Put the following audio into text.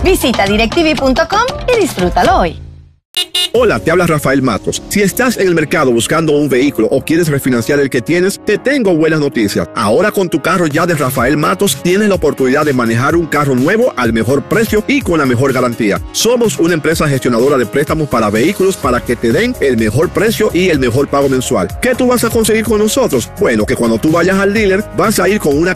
Visita DirecTV.com y disfrútalo hoy. Hola, te habla Rafael Matos. Si estás en el mercado buscando un vehículo o quieres refinanciar el que tienes, te tengo buenas noticias. Ahora con tu carro ya de Rafael Matos tienes la oportunidad de manejar un carro nuevo al mejor precio y con la mejor garantía. Somos una empresa gestionadora de préstamos para vehículos para que te den el mejor precio y el mejor pago mensual. ¿Qué tú vas a conseguir con nosotros? Bueno, que cuando tú vayas al dealer vas a ir con una